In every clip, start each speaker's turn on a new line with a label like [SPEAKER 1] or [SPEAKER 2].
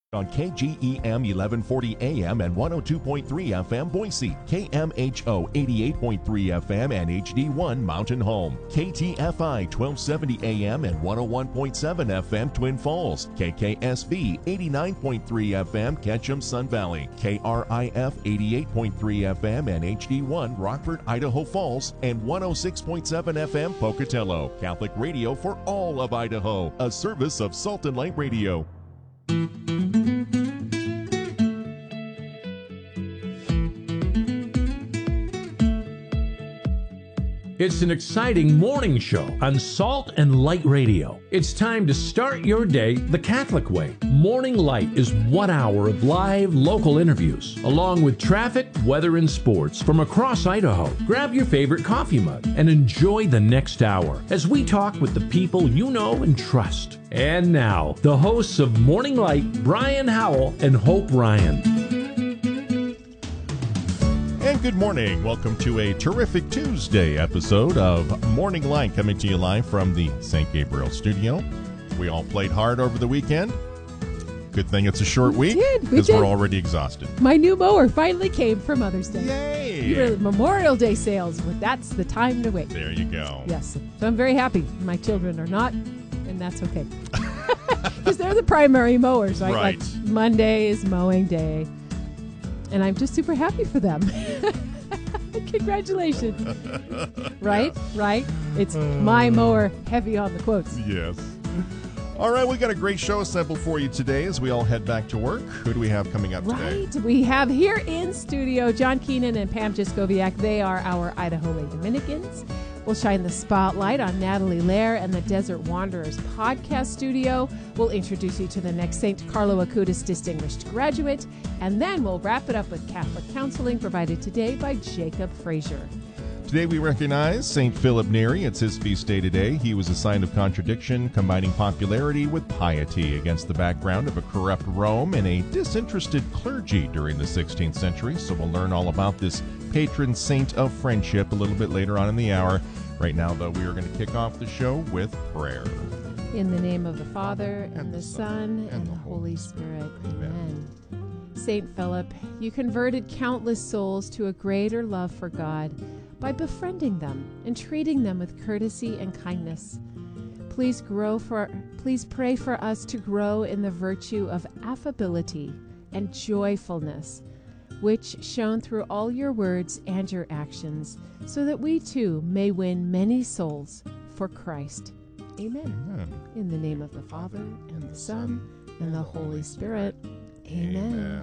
[SPEAKER 1] On KGEM 1140 AM and 102.3 FM Boise, KMHO 88.3 FM and HD1 Mountain Home, KTFI 1270 AM and 101.7 FM Twin Falls, KKSV 89.3 FM Ketchum Sun Valley, KRIF 88.3 FM and HD1 Rockford, Idaho Falls, and 106.7 FM Pocatello. Catholic radio for all of Idaho, a service of Salt and Light Radio.
[SPEAKER 2] It's an exciting morning show on Salt and Light Radio. It's time to start your day the Catholic way. Morning Light is 1 hour of live local interviews, along with traffic, weather, and sports from across Idaho. Grab your favorite coffee mug and enjoy the next hour as we talk with the people you know and trust. And now, the hosts of Morning Light, Brian Howell and Hope Ryan.
[SPEAKER 1] And good morning. Welcome to a terrific Tuesday episode of Morning Light, coming to you live from the St. Gabriel studio. We all played hard over the weekend. Good thing it's a short week because we're already exhausted.
[SPEAKER 3] My new mower finally came for Mother's Day.
[SPEAKER 1] Yay!
[SPEAKER 3] Memorial Day sales. Well, that's the time to wait.
[SPEAKER 1] There you go.
[SPEAKER 3] Yes. So I'm very happy. My children are not, and that's okay. Because they're the primary mowers, right?
[SPEAKER 1] Right.
[SPEAKER 3] Like Monday is mowing day. And I'm just super happy for them. Congratulations. Right? It's my mower, heavy on the quotes.
[SPEAKER 1] Yes. All right, we got a great show assembled for you today as we all head back to work. Who do we have coming up today?
[SPEAKER 3] Right. We have here in studio John Keenan and Pam Jaskowiak. They are our Idaho Lay Dominicans. We'll shine the spotlight on Natalie Lair and the Desert Wanderers podcast studio. We'll introduce you to the next St. Carlo Acutis Distinguished Graduate. And then we'll wrap it up with Catholic counseling provided today by Jacob Frazier.
[SPEAKER 1] Today we recognize St. Philip Neri. It's his feast day today. He was a sign of contradiction, combining popularity with piety against the background of a corrupt Rome and a disinterested clergy during the 16th century. So we'll learn all about this patron saint of friendship a little bit later on in the hour. Right now, though, we are going to kick off the show with prayer.
[SPEAKER 3] In the name of the Father, and the Son, and the Holy Spirit. Amen. St. Philip, you converted countless souls to a greater love for God by befriending them and treating them with courtesy and kindness. Please pray for us to grow in the virtue of affability and joyfulness, which shone through all your words and your actions, so that we too may win many souls for Christ. Amen. Amen. In the name of the Father, and the Son, and the Holy Spirit. Amen.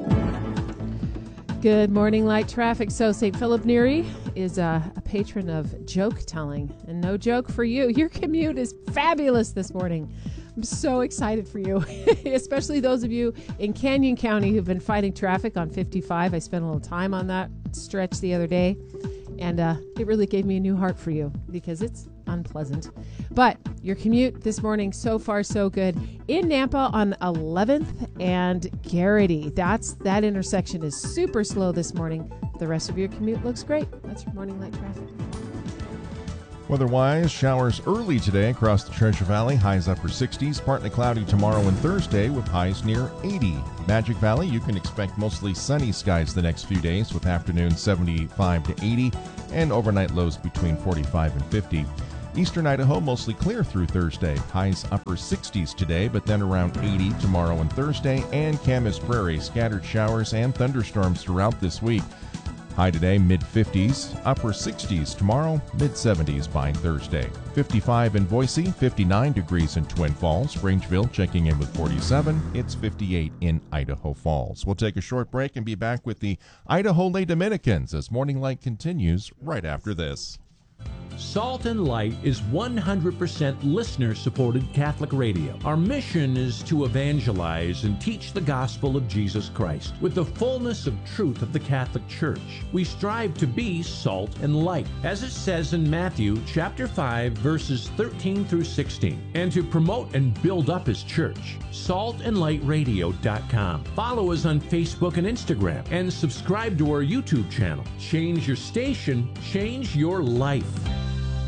[SPEAKER 3] Good morning, light traffic. So St. Philip Neri is a patron of joke telling, and no joke for you. Your commute is fabulous this morning. I'm so excited for you, especially those of you in Canyon County who've been fighting traffic on 55. I spent a little time on that stretch the other day, and it really gave me a new heart for you because it's unpleasant. But your commute this morning, so far so good. In Nampa on 11th and Garrity, that intersection is super slow this morning. The rest of your commute looks great. That's your morning light traffic.
[SPEAKER 1] Weather-wise, showers early today across the Treasure Valley, highs upper 60s, partly cloudy tomorrow and Thursday with highs near 80. Magic Valley, you can expect mostly sunny skies the next few days with afternoons 75 to 80 and overnight lows between 45 and 50. Eastern Idaho, mostly clear through Thursday, highs upper 60s today, but then around 80 tomorrow and Thursday, and Camas Prairie, scattered showers and thunderstorms throughout this week. High today, mid-50s, upper 60s tomorrow, mid-70s by Thursday. 55 in Boise, 59 degrees in Twin Falls. Rangeville checking in with 47. It's 58 in Idaho Falls. We'll take a short break and be back with the Idaho Lay Dominicans as Morning Light continues right after this.
[SPEAKER 2] Salt and Light is 100% listener-supported Catholic radio. Our mission is to evangelize and teach the gospel of Jesus Christ with the fullness of truth of the Catholic Church. We strive to be salt and light, as it says in Matthew chapter 5, verses 13 through 16, and to promote and build up His church. saltandlightradio.com. Follow us on Facebook and Instagram, and subscribe to our YouTube channel. Change your station, change your life.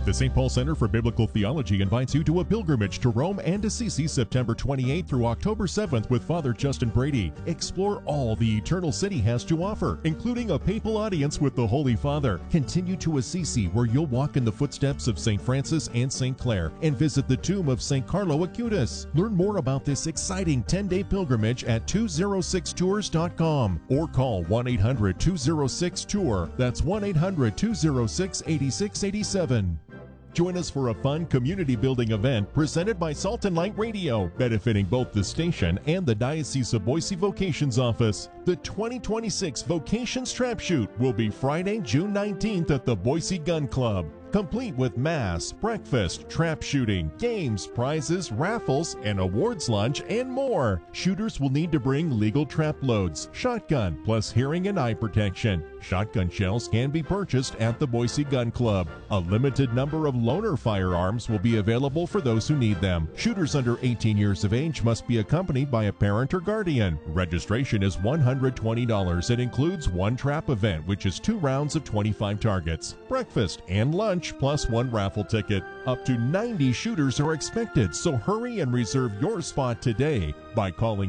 [SPEAKER 1] The St. Paul Center for Biblical Theology invites you to a pilgrimage to Rome and Assisi September 28th through October 7th with Father Justin Brady. Explore all the Eternal City has to offer, including a papal audience with the Holy Father. Continue to Assisi, where you'll walk in the footsteps of St. Francis and St. Clare, and visit the tomb of St. Carlo Acutis. Learn more about this exciting 10-day pilgrimage at 206tours.com or call 1-800-206-TOUR. That's 1-800-206-8687. Join us for a fun community-building event presented by Salt and Light Radio, benefiting both the station and the Diocese of Boise Vocations Office. The 2026 Vocations Trap Shoot will be Friday, June 19th at the Boise Gun Club, complete with mass, breakfast, trap shooting, games, prizes, raffles, an awards lunch, and more. Shooters will need to bring legal trap loads, shotgun, plus hearing and eye protection. Shotgun shells can be purchased at the Boise Gun Club. A limited number of loaner firearms will be available for those who need them. Shooters under 18 years of age must be accompanied by a parent or guardian. Registration is $120. It includes one trap event, which is 2 rounds of 25 targets, breakfast and lunch, plus 1 raffle ticket. Up to 90 shooters are expected, so hurry and reserve your spot today by calling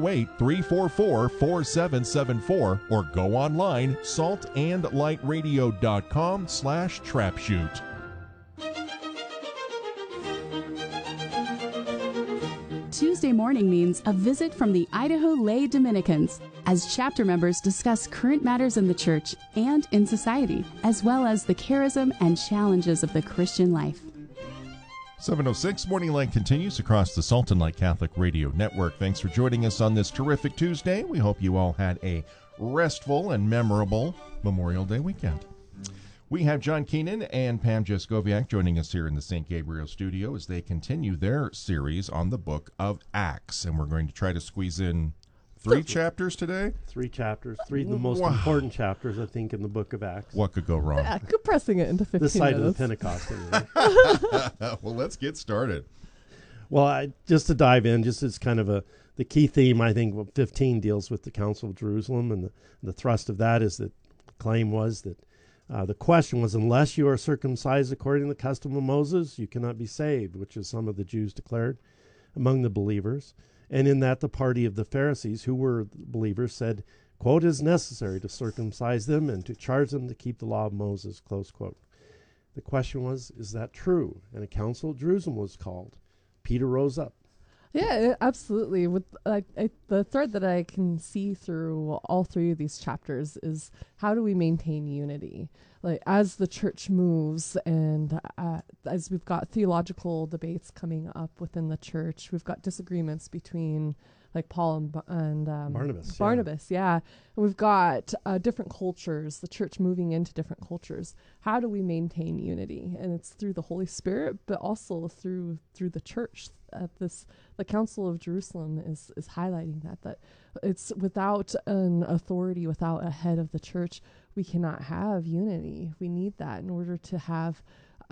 [SPEAKER 1] 208-344-4774 or go online saltandlightradio.com/trapshoot.
[SPEAKER 4] Tuesday morning means a visit from the Idaho Lay Dominicans as chapter members discuss current matters in the church and in society, as well as the charism and challenges of the Christian life.
[SPEAKER 1] 7:06 Morning Light continues across the Salt and Light Catholic Radio Network. Thanks for joining us on this terrific Tuesday. We hope you all had a restful and memorable Memorial Day weekend. We have John Keenan and Pam Jaskowiak joining us here in the St. Gabriel studio as they continue their series on the book of Acts. And we're going to try to squeeze in 3 chapters today.
[SPEAKER 5] 3 chapters, 3 of the most important chapters, I think, in the book of Acts.
[SPEAKER 1] What could go wrong?
[SPEAKER 6] Yeah, compressing it into 15
[SPEAKER 5] This side
[SPEAKER 6] minutes.
[SPEAKER 5] of the Pentecost, anyway.
[SPEAKER 1] Well, let's get started.
[SPEAKER 5] Well, just to dive in, just as kind of the key theme, I think, 15 deals with the Council of Jerusalem, and the thrust of that is that the claim was that the question was, unless you are circumcised according to the custom of Moses, you cannot be saved, which is some of the Jews declared among the believers. And in that, the party of the Pharisees, who were believers, said, quote, "It is necessary to circumcise them and to charge them to keep the law of Moses," close quote. The question was, is that true? And a council of Jerusalem was called. Peter rose up.
[SPEAKER 6] Yeah, absolutely. With the thread that I can see through all 3 of these chapters is how do we maintain unity? Like as the church moves and as we've got theological debates coming up within the church, we've got disagreements between like Paul and Barnabas, yeah. And we've got different cultures, the church moving into different cultures. How do we maintain unity? And it's through the Holy Spirit, but also through the church. The Council of Jerusalem is highlighting that it's without an authority, without a head of the church, we cannot have unity. We need that in order to have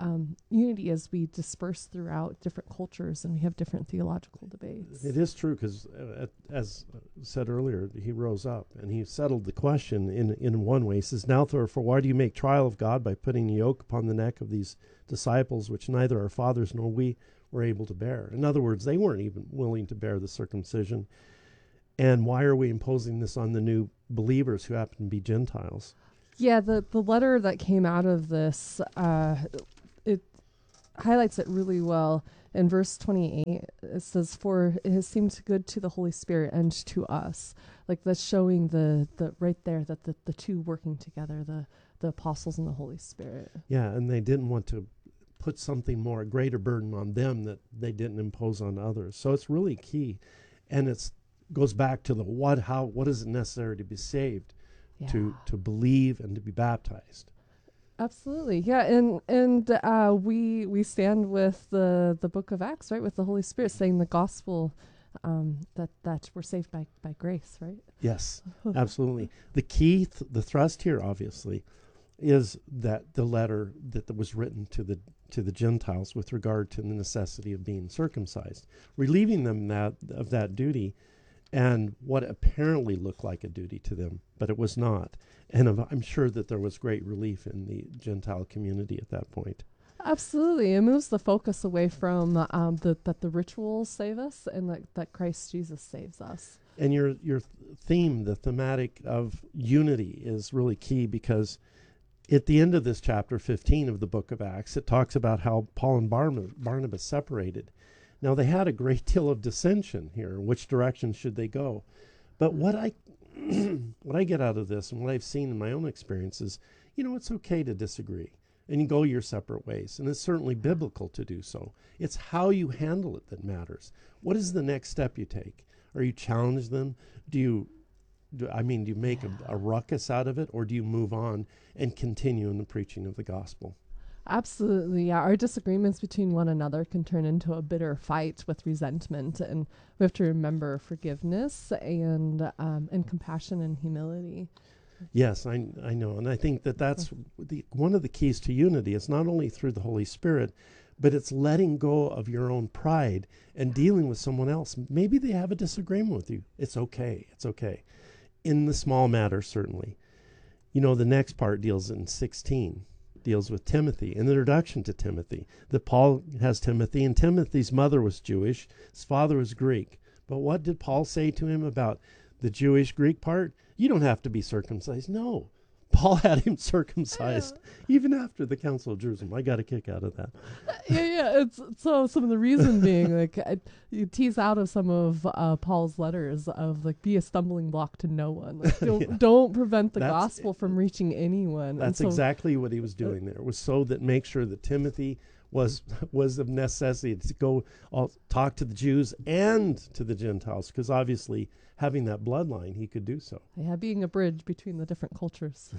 [SPEAKER 6] unity as we disperse throughout different cultures and we have different theological debates.
[SPEAKER 5] It is true because, as said earlier, he rose up and he settled the question in one way. He says, "Now therefore, why do you make trial of God by putting a yoke upon the neck of these disciples, which neither our fathers nor we were able to bear?" In other words, they weren't even willing to bear the circumcision. And why are we imposing this on the new believers who happen to be Gentiles?
[SPEAKER 6] Yeah, the letter that came out of this, it highlights it really well. In verse 28, it says, "For it has seemed good to the Holy Spirit and to us." Like that's showing the right there that the 2 working together, the apostles and the Holy Spirit.
[SPEAKER 5] Yeah, and they didn't want to put something more, a greater burden on them that they didn't impose on others. So it's really key. And it goes back to the what is it necessary to be saved, to believe and to be baptized.
[SPEAKER 6] Absolutely. Yeah. And we stand with the book of Acts, right? With the Holy Spirit saying the gospel, that we're saved by grace, right?
[SPEAKER 5] Yes, absolutely. The key, the thrust here, obviously, is that the letter that was written to the Gentiles with regard to the necessity of being circumcised, relieving them of that duty and what apparently looked like a duty to them, but it was not. And I'm sure that there was great relief in the Gentile community at that point.
[SPEAKER 6] Absolutely. It moves the focus away from that the rituals save us and that Christ Jesus saves us.
[SPEAKER 5] And your theme, the thematic of unity, is really key, because at the end of this chapter 15 of the book of Acts, it talks about how Paul and Barnabas separated. Now, they had a great deal of dissension here. Which direction should they go? But what I what I get out of this, and what I've seen in my own experience, is, it's okay to disagree and you go your separate ways. And it's certainly biblical to do so. It's how you handle it that matters. What is the next step you take? Are you challenge them? Do you make a ruckus out of it, or do you move on and continue in the preaching of the gospel?
[SPEAKER 6] Absolutely, yeah. Our disagreements between one another can turn into a bitter fight with resentment, and we have to remember forgiveness and compassion and humility.
[SPEAKER 5] Yes, I know, and I think that's one of the keys to unity. It's not only through the Holy Spirit, but it's letting go of your own pride and dealing with someone else. Maybe they have a disagreement with you. It's okay. It's okay. In the small matter, certainly. The next part deals with Timothy, an introduction to Timothy. That Paul has Timothy, and Timothy's mother was Jewish, his father was Greek. But what did Paul say to him about the Jewish-Greek part? You don't have to be circumcised. No. Paul had him circumcised even after the Council of Jerusalem. I got a kick out of that.
[SPEAKER 6] Yeah. It's so some of the reason being you tease out of some of Paul's letters of be a stumbling block to no one. Don't prevent the gospel from reaching anyone.
[SPEAKER 5] That's exactly what he was doing there. Was so that make sure that Timothy was of necessity to go talk to the Jews and to the Gentiles, because obviously having that bloodline, he could do so.
[SPEAKER 6] Yeah, being a bridge between the different cultures.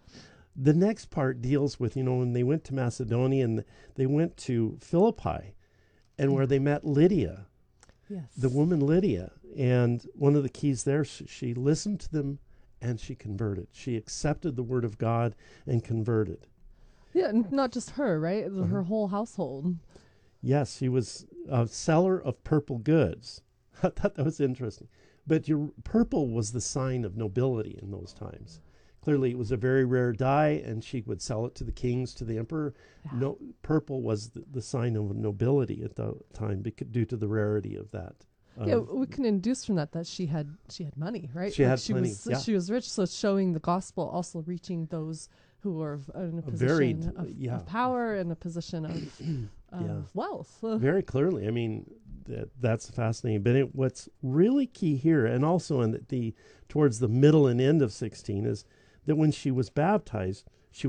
[SPEAKER 5] The next part deals with, when they went to Macedonia and they went to Philippi, and where they met Lydia, the woman Lydia. And one of the keys there, she listened to them and she converted. She accepted the word of God and converted.
[SPEAKER 6] Yeah, and not just her, right? Her whole household.
[SPEAKER 5] Yes, she was a seller of purple goods. I thought that was interesting. But purple was the sign of nobility in those times. Clearly, it was a very rare dye, and she would sell it to the kings, to the emperor. Yeah. No, purple was the sign of nobility at the time, due to the rarity of that.
[SPEAKER 6] We can induce from that she had money, right?
[SPEAKER 5] She had plenty.
[SPEAKER 6] She was rich, so showing the gospel, also reaching those who are in a position of power and a position of wealth.
[SPEAKER 5] Very clearly. I mean, that's fascinating. But what's really key here, and also towards the middle and end of 16, is that when she was baptized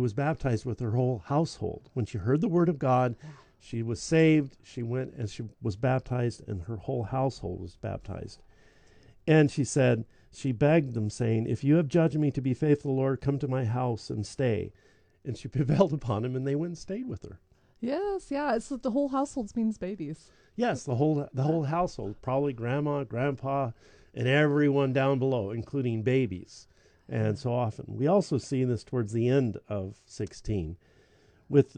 [SPEAKER 5] with her whole household. When she heard the word of God, she was saved. She went and she was baptized, and her whole household was baptized. And she begged them, saying, "If you have judged me to be faithful, Lord, come to my house and stay." And she prevailed upon him, and they went and stayed with her.
[SPEAKER 6] Yes, yeah. It's the whole household means babies.
[SPEAKER 5] Yes, the whole household, probably grandma, grandpa, and everyone down below, including babies. And so often we also see this towards the end of 16, with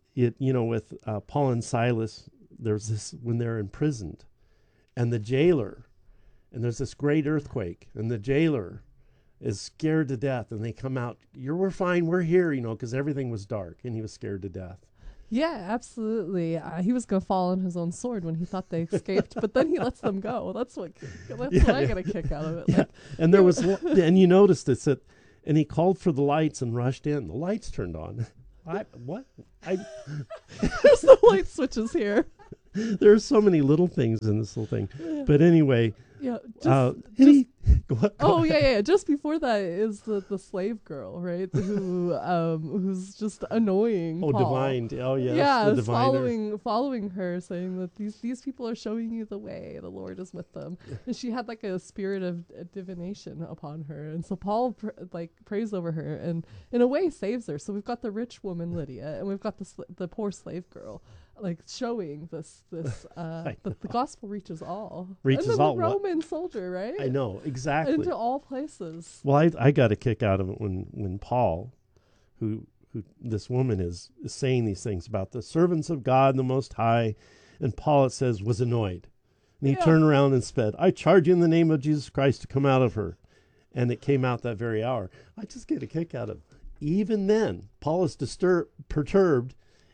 [SPEAKER 5] Paul and Silas. There's this when they're imprisoned, and the jailer, and there's this great earthquake, and the jailer is scared to death, and they come out. We're fine, we're here, because everything was dark, and he was scared to death.
[SPEAKER 6] Yeah, absolutely. He was going to fall on his own sword when he thought they escaped, but then he lets them go. That's what I get a kick out of it.
[SPEAKER 5] Yeah. And there was, and you noticed this, and he called for the lights and rushed in. The lights turned on. What?
[SPEAKER 6] There's no light switches here.
[SPEAKER 5] There's so many little things in this little thing. Yeah. But anyway.
[SPEAKER 6] Yeah.
[SPEAKER 5] Go ahead.
[SPEAKER 6] Just before that is the slave girl, right? Who's just annoying.
[SPEAKER 5] Oh,
[SPEAKER 6] Paul.
[SPEAKER 5] divined. Oh, yes.
[SPEAKER 6] Yeah,
[SPEAKER 5] the
[SPEAKER 6] following her, saying that these people are showing you the way. The Lord is with them. And she had a spirit of divination upon her, and so Paul prays over her, and in a way saves her. So we've got the rich woman Lydia, and we've got the poor slave girl. Showing this that the gospel reaches all.
[SPEAKER 5] Reaches all.
[SPEAKER 6] Roman soldier, right?
[SPEAKER 5] I know, exactly.
[SPEAKER 6] Into all places.
[SPEAKER 5] Well, I got a kick out of it when Paul, who this woman is saying these things about the servants of God, the Most High, and Paul, it says, was annoyed. And he turned around and sped, "I charge you in the name of Jesus Christ to come out of her." And it came out that very hour. I just get a kick out of it. Even then, Paul is perturbed.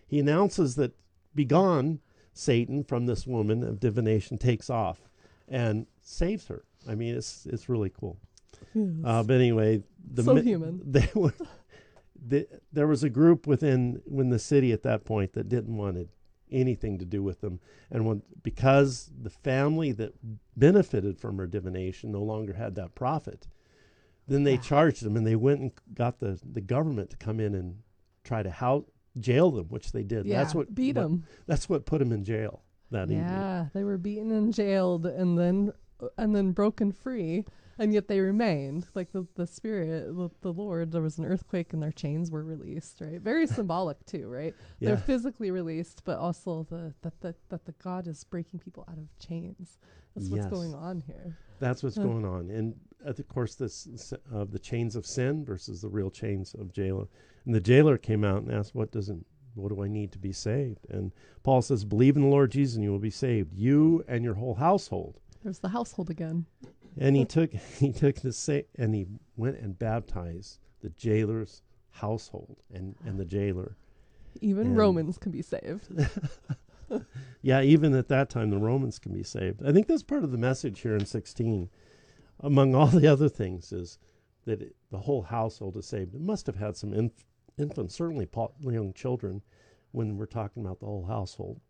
[SPEAKER 5] he announces that, "Begone, Satan," from this woman of divination, takes off and saves her. I mean, it's really cool.
[SPEAKER 6] Yes.
[SPEAKER 5] But anyway,
[SPEAKER 6] Human.
[SPEAKER 5] There was a group within the city at that point that didn't want anything to do with them, and because the family that benefited from her divination no longer had that profit, then they charged them, and they went and got the government to come in and try to jail them, which they did.
[SPEAKER 6] Yeah,
[SPEAKER 5] That's what
[SPEAKER 6] beat them.
[SPEAKER 5] That's what put them in jail that evening.
[SPEAKER 6] Yeah, they were beaten and jailed, and then broken free, and yet they remained. Like the Spirit, the Lord, there was an earthquake, and their chains were released. Right, very symbolic too. Right,
[SPEAKER 5] Yeah.
[SPEAKER 6] they're physically released, but also that the God is breaking people out of chains. That's what's
[SPEAKER 5] Yes.
[SPEAKER 6] going on here.
[SPEAKER 5] That's what's going on. And of course, this of the chains of sin versus the real chains of jailer. And the jailer came out and asked, what do I need to be saved? And Paul says, "Believe in the Lord Jesus and you will be saved, you and your whole household."
[SPEAKER 6] There's the household again.
[SPEAKER 5] And he took and he went and baptized the jailer's household and the jailer.
[SPEAKER 6] Even Romans can be saved.
[SPEAKER 5] Yeah, even at that time, the Romans can be saved. I think that's part of the message here in 16. Among all the other things is that the whole household is saved. It must have had some infants, certainly young children, when we're talking about the whole household.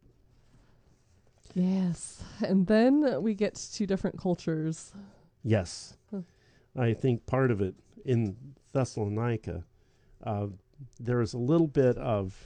[SPEAKER 6] Yes. And then we get to different cultures.
[SPEAKER 5] Yes. I think part of it in Thessalonica, there is a little bit of,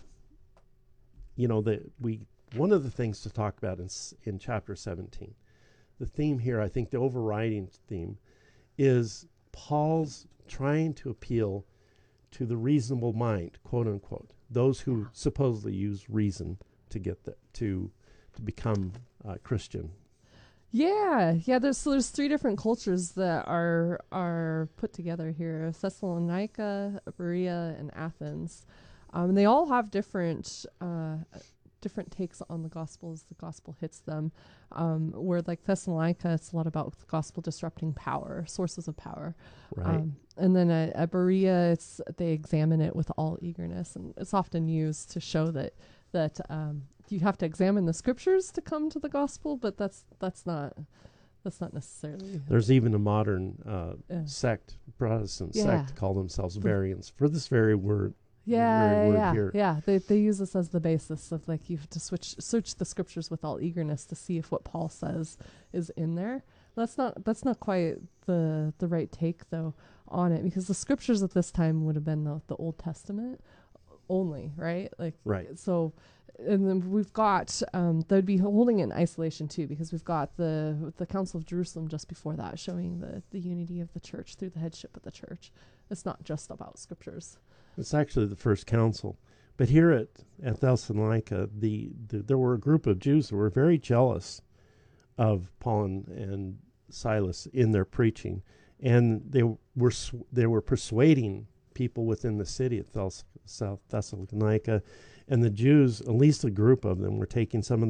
[SPEAKER 5] one of the things to talk about in chapter 17. The theme here, I think the overriding theme, is Paul's trying to appeal to the reasonable mind, quote unquote, those who supposedly use reason to get to become Christian.
[SPEAKER 6] Yeah. There's three different cultures that are put together here: Thessalonica, Berea, and Athens. And they all have different takes on the gospel as the gospel hits them. Where like Thessalonica, it's a lot about the gospel disrupting power, sources of power.
[SPEAKER 5] Right.
[SPEAKER 6] And then at Berea, they examine it with all eagerness, and it's often used to show that you have to examine the scriptures to come to the gospel, but that's not necessarily.
[SPEAKER 5] There's even a modern Protestant sect, call themselves Bereans for this very word. Here.
[SPEAKER 6] Yeah. They use this as the basis of like you have to search the scriptures with all eagerness to see if what Paul says is in there. That's not quite the right take though on it, because the scriptures at this time would have been the Old Testament only, right? Like
[SPEAKER 5] right.
[SPEAKER 6] So, and then we've got they'd be holding it in isolation too, because we've got the Council of Jerusalem just before that, showing the unity of the church through the headship of the church. It's not just about scriptures.
[SPEAKER 5] It's actually the first council. But here at Thessalonica, there were a group of Jews who were very jealous of Paul and Silas in their preaching, and they were persuading people within the city at South Thessalonica, and the Jews, at least a group of them, were taking some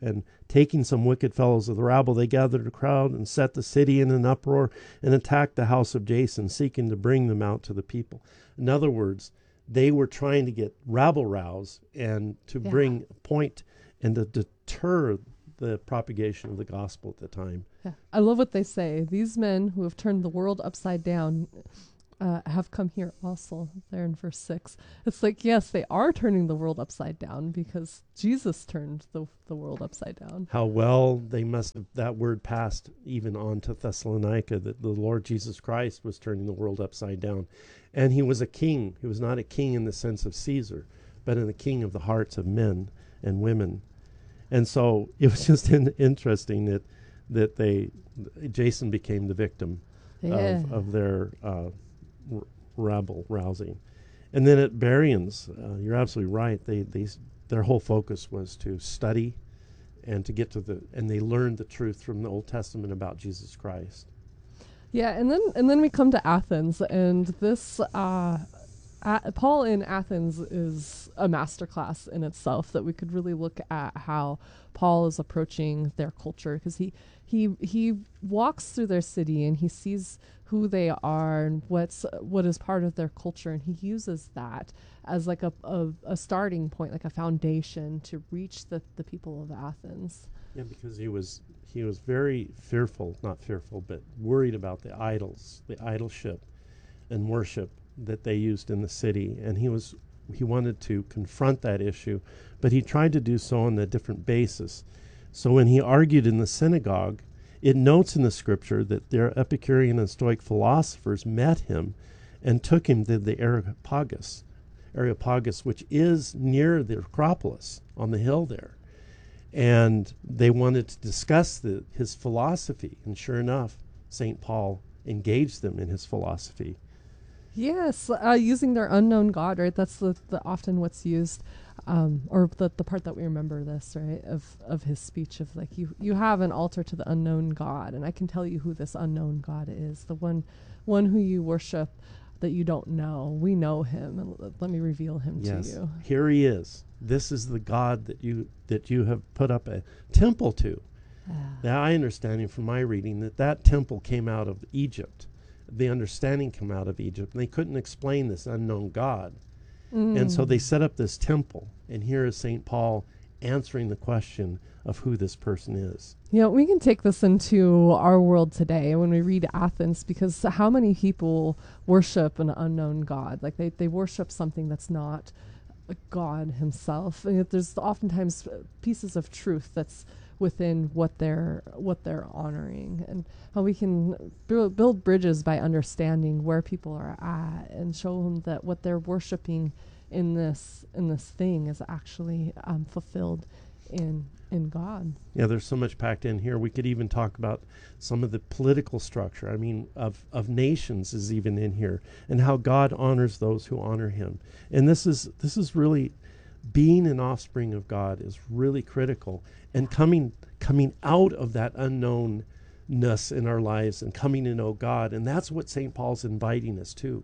[SPEAKER 5] wicked fellows of the rabble. They gathered a crowd and set the city in an uproar and attacked the house of Jason, seeking to bring them out to the people. In other words, they were trying to get rabble rouse and to bring point and to deter the propagation of the gospel at the time.
[SPEAKER 6] Yeah. I love what they say. These men who have turned the world upside down have come here also. There in verse 6. It's like, yes, they are turning the world upside down because Jesus turned the world upside down.
[SPEAKER 5] How well they must have, that word passed even on to Thessalonica, that the Lord Jesus Christ was turning the world upside down. And he was a king. He was not a king in the sense of Caesar, but in the king of the hearts of men and women. And so it was just interesting that Jason became the victim of their rabble rousing. And then at Bereans, you're absolutely right. Their whole focus was to study and to get and they learned the truth from the Old Testament about Jesus Christ.
[SPEAKER 6] Yeah, and then we come to Athens, and this Paul in Athens is a masterclass in itself, that we could really look at how Paul is approaching their culture, because he walks through their city and he sees who they are and what is part of their culture, and he uses that as like a starting point, like a foundation to reach the people of Athens.
[SPEAKER 5] Yeah, because he was very not fearful, but worried about the idols, the idolship and worship that they used in the city, and he wanted to confront that issue, but he tried to do so on a different basis. So when he argued in the synagogue, it notes in the scripture that their Epicurean and Stoic philosophers met him and took him to the Areopagus, which is near the Acropolis on the hill there. And they wanted to discuss his philosophy, and sure enough, St. Paul engaged them in his philosophy.
[SPEAKER 6] Yes, using their unknown God, right? That's the often what's used, or the part that we remember this, right, of his speech of like, you have an altar to the unknown God, and I can tell you who this unknown God is, the one who you worship that you don't know. We know him, and let me reveal him to you.
[SPEAKER 5] Here he is. This is the God that you have put up a temple to. Now, I understand from my reading that temple came out of Egypt. The understanding came out of Egypt, and they couldn't explain this unknown God. And so they set up this temple, and here is St. Paul answering the question of who this person is.
[SPEAKER 6] Yeah, we can take this into our world today when we read Athens, because how many people worship an unknown God? Like they worship something that's not God himself. And there's oftentimes pieces of truth that's within what they're honoring, and how we can build bridges by understanding where people are at and show them that what they're worshiping in this thing is actually fulfilled in God.
[SPEAKER 5] Yeah, there's so much packed in here. We could even talk about some of the political structure. I mean, of nations is even in here, and how God honors those who honor him. And this is really, being an offspring of God is really critical, and coming out of that unknownness in our lives and coming to know God. And that's what St. Paul's inviting us to.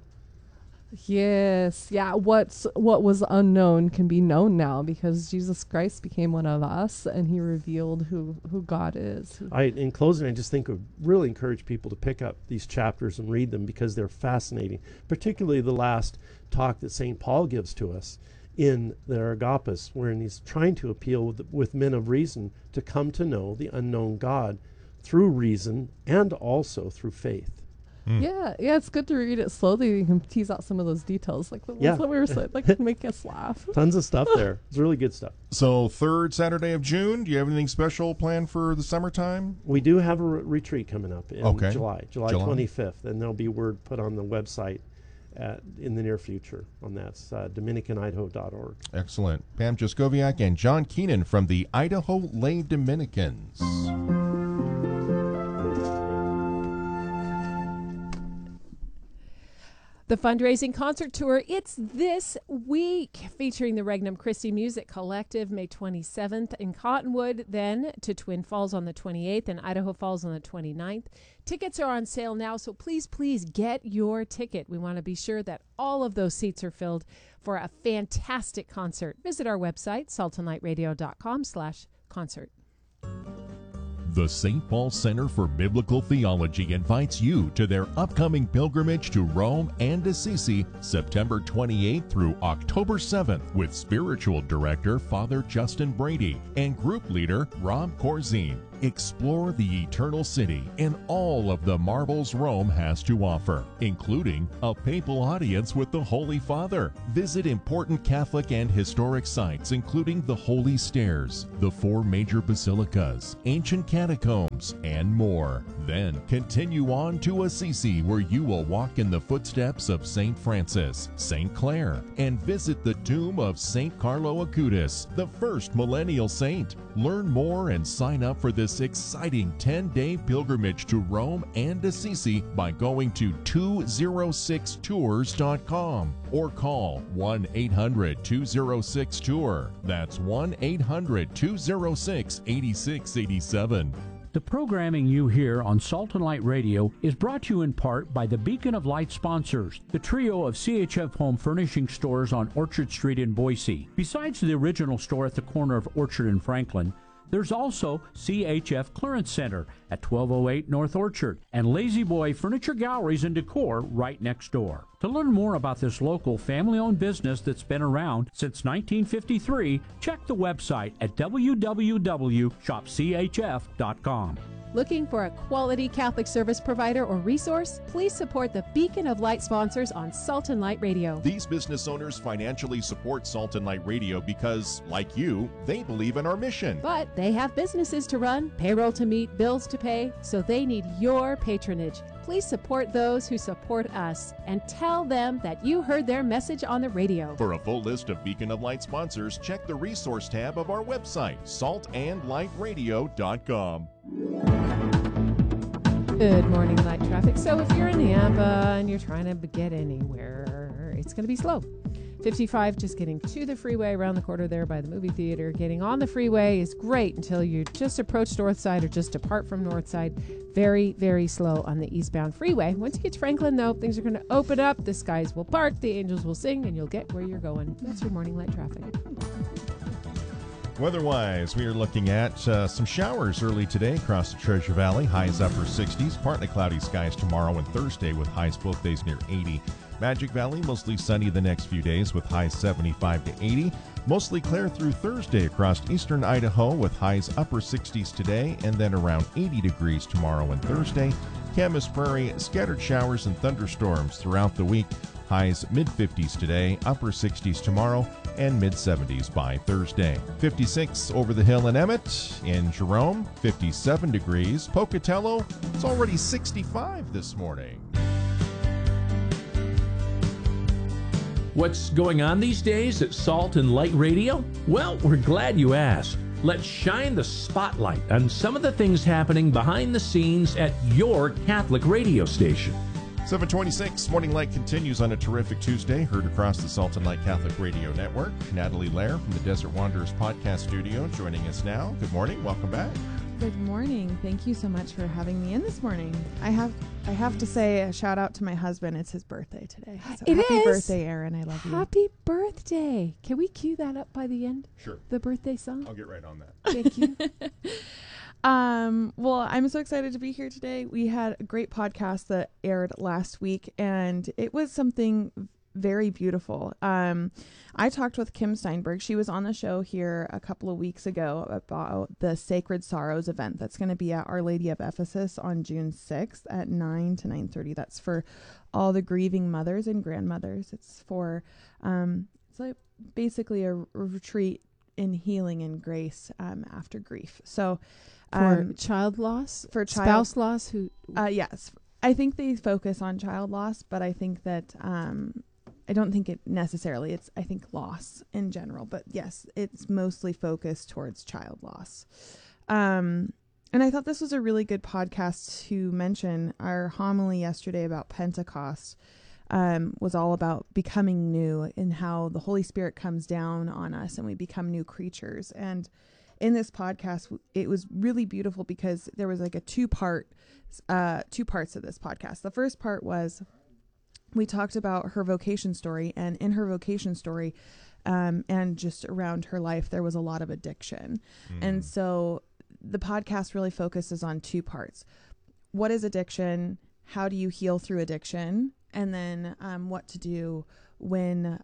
[SPEAKER 6] Yes, yeah. What was unknown can be known now, because Jesus Christ became one of us, and he revealed who God is.
[SPEAKER 5] In closing, I just think I would really encourage people to pick up these chapters and read them, because they're fascinating, particularly the last talk that St. Paul gives to us in the Areopagus, wherein he's trying to appeal with men of reason to come to know the unknown God through reason and also through faith.
[SPEAKER 6] Yeah, it's good to read it slowly. You can tease out some of those details, like what we were saying, like make us laugh.
[SPEAKER 5] Tons of stuff there. It's really good stuff.
[SPEAKER 1] So, third Saturday of June, do you have anything special planned for the summertime?
[SPEAKER 5] We do have a retreat coming up in July 25th, and there'll be word put on the website in the near future on that. It's DominicanIdaho.org.
[SPEAKER 1] Excellent. Pam Jaskowiak and John Keenan from the Idaho Lay Dominicans.
[SPEAKER 3] The fundraising concert tour, it's this week, featuring the Regnum Christi Music Collective, May 27th in Cottonwood, then to Twin Falls on the 28th and Idaho Falls on the 29th. Tickets are on sale now, so please get your ticket. We want to be sure that all of those seats are filled for a fantastic concert. Visit our website, saltandlightradio.com/concert.
[SPEAKER 1] The St. Paul Center for Biblical Theology invites you to their upcoming pilgrimage to Rome and Assisi, September 28th through October 7th, with spiritual director Father Justin Brady and group leader Rob Corzine. Explore the eternal city and all of the marvels Rome has to offer, including a papal audience with the Holy Father. Visit important Catholic and historic sites, including the Holy Stairs, the 4 major basilicas, ancient catacombs, and more. Then continue on to Assisi, where you will walk in the footsteps of St. Francis, St. Clare, and visit the tomb of St. Carlo Acutis, the first millennial saint. Learn more and sign up for this exciting 10-day pilgrimage to Rome and Assisi by going to 206tours.com or call 1-800-206-TOUR. That's 1-800-206-8687.
[SPEAKER 7] The programming you hear on Salt and Light Radio is brought to you in part by the Beacon of Light sponsors, the trio of CHF Home Furnishing stores on Orchard Street in Boise. Besides the original store at the corner of Orchard and Franklin, There's also CHF Clearance Center at 1208 North Orchard and Lazy Boy Furniture Galleries and Decor right next door. To learn more about this local family-owned business that's been around since 1953, check the website at www.shopchf.com.
[SPEAKER 3] Looking for a quality Catholic service provider or resource? Please support the Beacon of Light sponsors on Salt and Light Radio.
[SPEAKER 1] These business owners financially support Salt and Light Radio because, like you, they believe in our mission.
[SPEAKER 3] But they have businesses to run, payroll to meet, bills to pay, so they need your patronage. Please support those who support us and tell them that you heard their message on the radio.
[SPEAKER 1] For a full list of Beacon of Light sponsors, check the resource tab of our website, saltandlightradio.com.
[SPEAKER 3] Good morning, light traffic. So if you're in Nampa and you're trying to get anywhere, it's going to be slow. 55 just getting to the freeway around the corner there by the movie theater. Getting on the freeway is great until you just approach Northside or just depart from Northside. Very, very slow on the eastbound freeway. Once you get to Franklin, though, things are going to open up. The skies will bark, the angels will sing, and you'll get where you're going. That's your morning light traffic.
[SPEAKER 1] Weather-wise, we are looking at some showers early today across the Treasure Valley. Highs upper 60s, partly cloudy skies tomorrow and Thursday with highs both days near 80. Magic Valley, mostly sunny the next few days with highs 75 to 80. Mostly clear through Thursday across eastern Idaho with highs upper 60s today and then around 80 degrees tomorrow and Thursday. Camas Prairie, scattered showers and thunderstorms throughout the week. Highs mid-50s today, upper 60s tomorrow, and mid-70s by Thursday. 56 over the hill in Emmett. In Jerome, 57 degrees. Pocatello, it's already 65 this morning.
[SPEAKER 2] What's going on these days at Salt and Light Radio? Well, we're glad you asked. Let's shine the spotlight on some of the things happening behind the scenes at your Catholic radio station.
[SPEAKER 1] 726 Morning Light continues on a terrific Tuesday, heard across the Salt and Light Catholic Radio Network. Natalie Lair from the Desert Wanderers podcast studio joining us now. Good morning. Welcome back.
[SPEAKER 8] Good morning. Thank you so much for having me in this morning. I have to say a shout out to my husband. It's his birthday today. So happy birthday, Aaron. I love you.
[SPEAKER 3] Happy birthday. Can we cue that up by the end?
[SPEAKER 1] Sure.
[SPEAKER 3] The birthday song?
[SPEAKER 1] I'll get right on that.
[SPEAKER 3] Thank you.
[SPEAKER 8] Well, I'm so excited to be here today. We had a great podcast that aired last week, and it was something very beautiful. I talked with Kim Steinberg. She was on the show here a couple of weeks ago about the Sacred Sorrows event that's going to be at Our Lady of Ephesus on June 6th at 9 to 9:30. That's for all the grieving mothers and grandmothers. It's for, it's like basically a retreat in healing and grace after grief. So,
[SPEAKER 3] for child loss, for spouse loss, who?
[SPEAKER 8] Yes, I think they focus on child loss, but I think that I don't think it necessarily. It's I think loss in general, but yes, it's mostly focused towards child loss. And I thought this was a really good podcast to mention. Our homily yesterday about Pentecost was all about becoming new and how the Holy Spirit comes down on us and we become new creatures. And in this podcast, it was really beautiful because there was like two parts of this podcast. The first part was we talked about her vocation story, and in her vocation story, and just around her life, there was a lot of addiction. And so the podcast really focuses on two parts. What is addiction? How do you heal through addiction? And then what to do when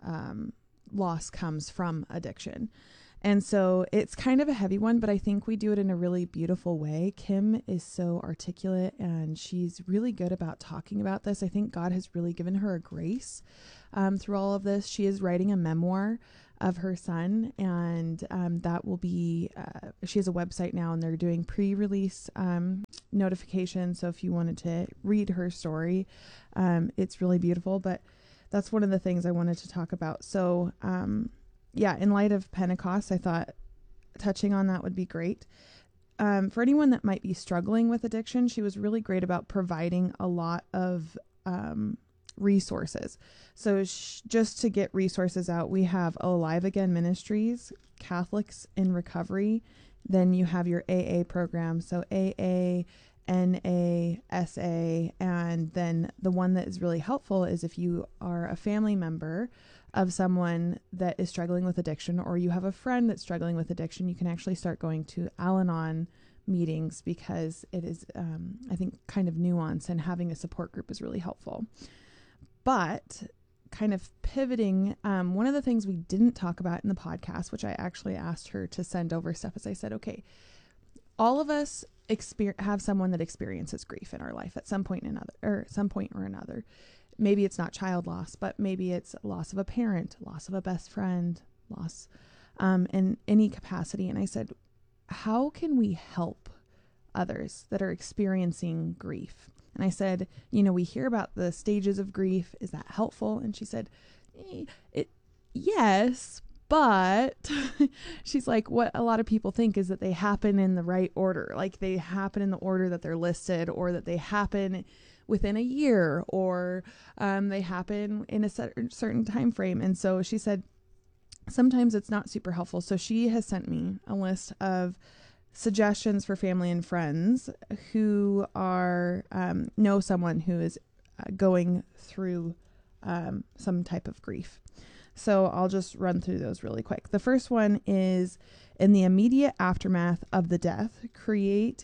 [SPEAKER 8] loss comes from addiction. And so it's kind of a heavy one, but I think we do it in a really beautiful way. Kim is so articulate and she's really good about talking about this. I think God has really given her a grace through all of this. She is writing a memoir of her son, and that will be, she has a website now and they're doing pre-release notifications. So if you wanted to read her story, it's really beautiful, but that's one of the things I wanted to talk about. So, yeah, in light of Pentecost, I thought touching on that would be great. For anyone that might be struggling with addiction, she was really great about providing a lot of resources. So just to get resources out, we have Alive Again Ministries, Catholics in Recovery. Then you have your AA program. So AA, NASA, and then the one that is really helpful is if you are a family member of someone that is struggling with addiction, or you have a friend that's struggling with addiction, you can actually start going to Al-Anon meetings, because it is, I think, kind of nuanced, and having a support group is really helpful. But kind of pivoting, one of the things we didn't talk about in the podcast, which I actually asked her to send over stuff, is I said, okay, all of us have someone that experiences grief in our life at some point or another. Maybe it's not child loss, but maybe it's loss of a parent, loss of a best friend, loss in any capacity. And I said, how can we help others that are experiencing grief? And I said, we hear about the stages of grief. Is that helpful? And she said, yes, but she's like, what a lot of people think is that they happen in the right order. Like they happen in the order that they're listed, or that they happen within a year, or they happen in a certain time frame. And so she said, sometimes it's not super helpful. So she has sent me a list of suggestions for family and friends who are know someone who is going through some type of grief. So I'll just run through those really quick. The first one is, in the immediate aftermath of the death, create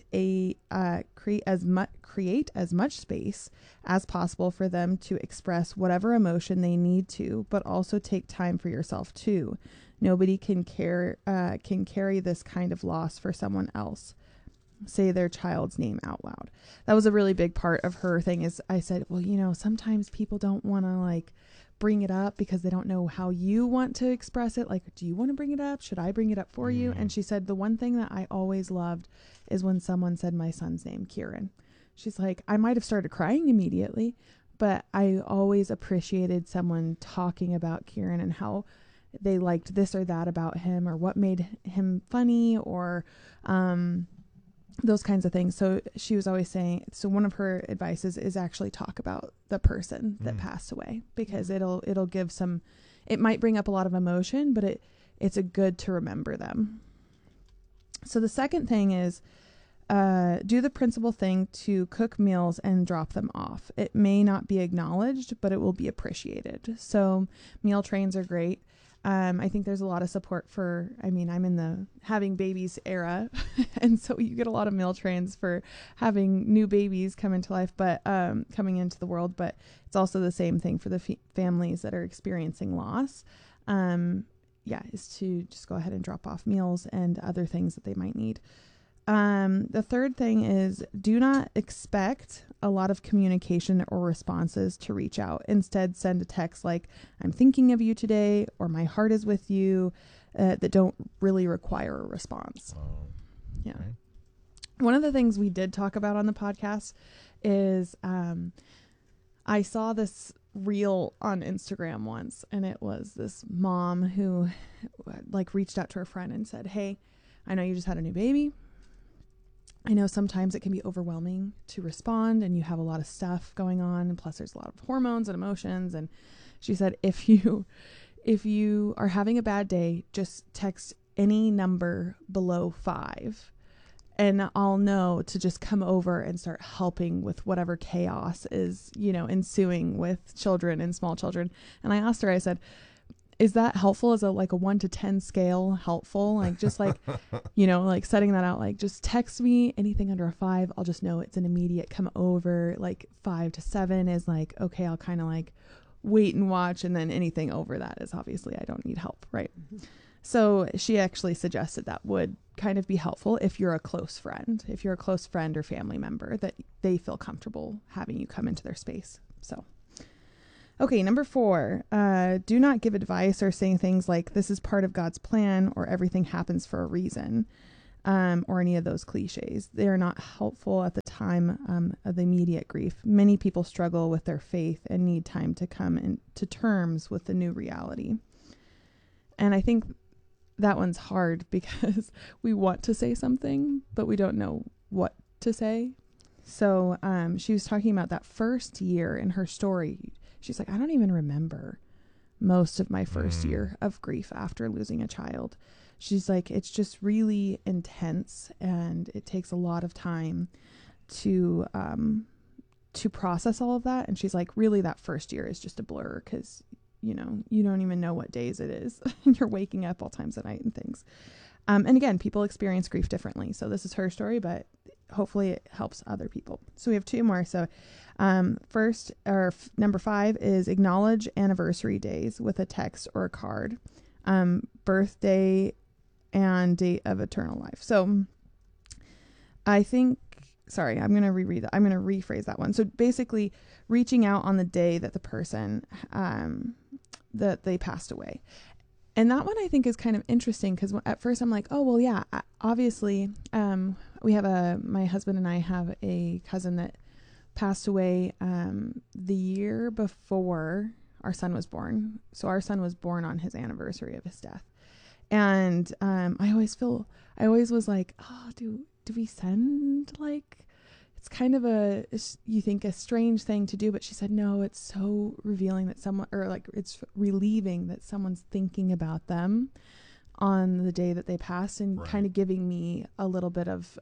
[SPEAKER 8] as much space as possible for them to express whatever emotion they need to, but also take time for yourself too. Nobody can carry this kind of loss for someone else. Say their child's name out loud. That was a really big part of her thing. Is I said, well, sometimes people don't want to bring it up because they don't know how you want to express it. Like, do you want to bring it up? Should I bring it up for you? And she said, the one thing that I always loved is when someone said my son's name, Kieran. She's like, I might have started crying immediately, but I always appreciated someone talking about Kieran and how they liked this or that about him, or what made him funny, or those kinds of things. So she was always saying, so one of her advices is actually talk about the person that passed away, because it'll give some, it might bring up a lot of emotion, but it's a good to remember them. So the second thing is, do the principal thing to cook meals and drop them off. It may not be acknowledged, but it will be appreciated. So meal trains are great. I think there's a lot of support for, I'm in the having babies era. And so you get a lot of meal trains for having new babies come into life, but coming into the world. But it's also the same thing for the families that are experiencing loss. Is to just go ahead and drop off meals and other things that they might need. The third thing is, do not expect a lot of communication or responses to reach out. Instead, send a text like, I'm thinking of you today, or my heart is with you, that don't really require a response. Yeah. Okay. One of the things we did talk about on the podcast is, I saw this reel on Instagram once, and it was this mom who reached out to her friend and said, hey, I know you just had a new baby. I know sometimes it can be overwhelming to respond, and you have a lot of stuff going on, and plus there's a lot of hormones and emotions. And she said, if you are having a bad day, just text any number below 5, and I'll know to just come over and start helping with whatever chaos is, ensuing with children and small children. And I asked her, I said, is that helpful? As a 1 to 10 scale helpful? Just setting that out, just text me anything under a 5. I'll just know it's an immediate come over. 5 to 7 is okay, I'll kind of wait and watch. And then anything over that is obviously I don't need help. Right. Mm-hmm. So she actually suggested that would kind of be helpful if you're a close friend, or family member, that they feel comfortable having you come into their space. So. Okay, number 4, do not give advice or say things like, this is part of God's plan, or everything happens for a reason, or any of those cliches. They are not helpful at the time of the immediate grief. Many people struggle with their faith and need time to come to terms with the new reality. And I think that one's hard, because we want to say something, but we don't know what to say. So she was talking about that first year in her story. She's like, I don't even remember most of my first year of grief after losing a child. She's like, it's just really intense, and it takes a lot of time to process all of that. And she's like, really, that first year is just a blur because, you don't even know what days it is. And you're waking up all times at night and things. And again, people experience grief differently. So this is her story, but hopefully it helps other people. So we have two more. So first, or number 5 is acknowledge anniversary days with a text or a card, birthday and date of eternal life. So I think, sorry, I'm going to reread that. I'm going to rephrase that one. So basically reaching out on the day that the person, that they passed away. And that one I think is kind of interesting because at first I'm like, oh, well, yeah, obviously, we have my husband and I have a cousin that passed away the year before our son was born. So our son was born on his anniversary of his death. And I always was like, oh, do we send like, it's kind of you think a strange thing to do, but she said, no, it's so revealing that someone, or like it's relieving that someone's thinking about them on the day that they passed, and
[SPEAKER 1] Right.
[SPEAKER 8] kind of giving me a little bit of,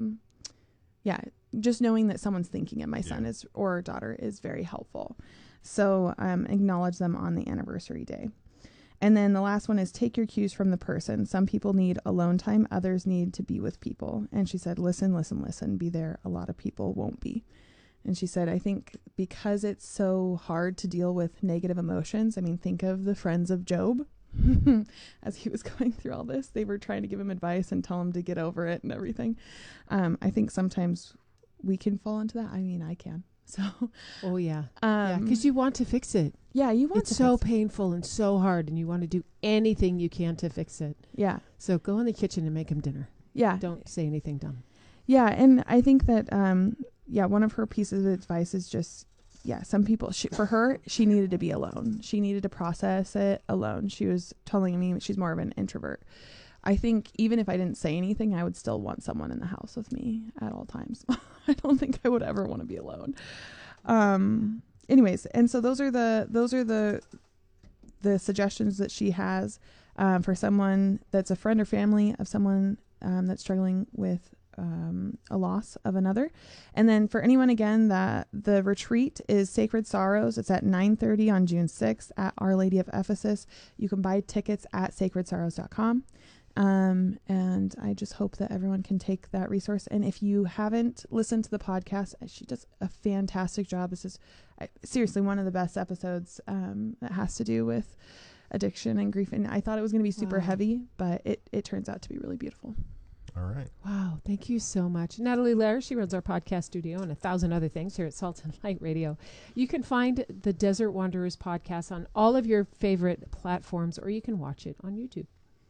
[SPEAKER 8] just knowing that someone's thinking of my son or daughter is very helpful. So acknowledge them on the anniversary day. And then the last one is take your cues from the person. Some people need alone time. Others need to be with people. And she said, listen, be there. A lot of people won't be. And she said, I think because it's so hard to deal with negative emotions. I mean, think of the friends of Job. As he was going through all this, they were trying to give him advice and tell him to get over it and everything. I think sometimes we can fall into that. I mean, I can. So,
[SPEAKER 3] Oh yeah, because you want to fix it.
[SPEAKER 8] yeah, you want
[SPEAKER 3] It's
[SPEAKER 8] to
[SPEAKER 3] so
[SPEAKER 8] fix it.
[SPEAKER 3] painful and so hard, and you want to do anything you can to fix it.
[SPEAKER 8] Yeah,
[SPEAKER 3] So go in the kitchen and make him dinner.
[SPEAKER 8] yeah.
[SPEAKER 3] Don't say anything dumb.
[SPEAKER 8] Yeah, and I think that one of her pieces of advice is just some people for her, she needed to be alone. She needed to process it alone. She was telling me she's more of an introvert. I think even if I didn't say anything, I would still want someone in the house with me at all times. I don't think I would ever want to be alone. Anyways, and so those are the suggestions that she has for someone that's a friend or family of someone that's struggling with a loss of another. And then for anyone, again, that the retreat is Sacred Sorrows. It's at 9:30 on June 6th at Our Lady of Ephesus. You can buy tickets at sacredsorrows.com. And I just hope that everyone can take that resource. And if you haven't listened to the podcast, she does a fantastic job. This is seriously one of the best episodes that has to do with addiction and grief. And I thought it was going to be super heavy, but it turns out to be really beautiful.
[SPEAKER 1] All right.
[SPEAKER 3] Wow, thank you so much. Natalie Lair, she runs our podcast studio and 1,000 other things here at Salt and Light Radio. You can find the Desert Wanderers podcast on all of your favorite platforms, or you can watch it on YouTube.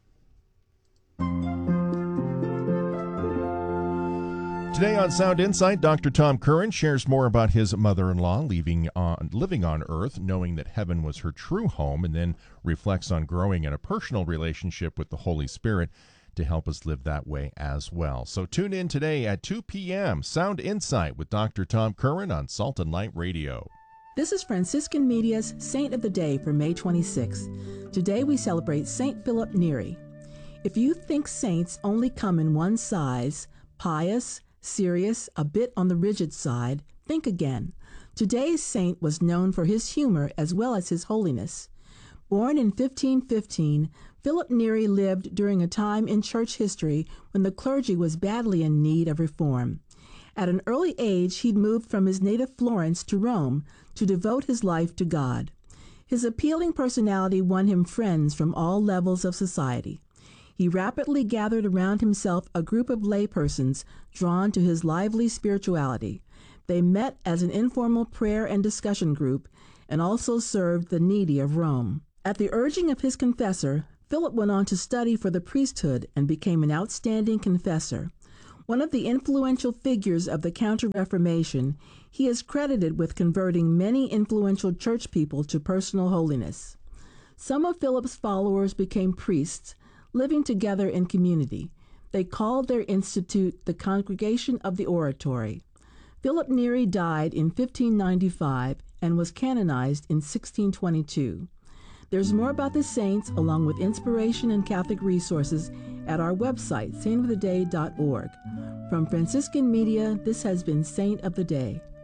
[SPEAKER 1] Today on Sound Insight, Dr. Tom Curran shares more about his mother-in-law living on Earth, knowing that heaven was her true home, and then reflects on growing in a personal relationship with the Holy Spirit to help us live that way as well. So tune in today at 2 p.m. Sound Insight with Dr. Tom Curran on Salt and Light Radio.
[SPEAKER 9] This is Franciscan Media's Saint of the Day for May 26th. Today we celebrate Saint Philip Neri. If you think saints only come in one size, pious, serious, a bit on the rigid side, think again. Today's saint was known for his humor as well as his holiness. Born in 1515, Philip Neri lived during a time in church history when the clergy was badly in need of reform. At an early age, he'd moved from his native Florence to Rome to devote his life to God. His appealing personality won him friends from all levels of society. He rapidly gathered around himself a group of laypersons drawn to his lively spirituality. They met as an informal prayer and discussion group and also served the needy of Rome. At the urging of his confessor, Philip went on to study for the priesthood and became an outstanding confessor. One of the influential figures of the Counter-Reformation, he is credited with converting many influential church people to personal holiness. Some of Philip's followers became priests, living together in community. They called their institute the Congregation of the Oratory. Philip Neri died in 1595 and was canonized in 1622. There's more about the saints, along with inspiration and Catholic resources, at our website, saintoftheday.org. From Franciscan Media, this has been Saint of the Day.